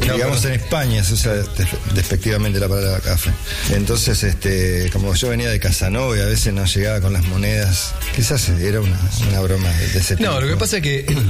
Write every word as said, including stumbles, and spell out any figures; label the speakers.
Speaker 1: no, digamos pero... en España se usa despectivamente la palabra cafre. Entonces, este, como yo venía de Casanova y a veces no llegaba con las monedas, quizás era una, una broma de ese tipo.
Speaker 2: No, lo que pasa es que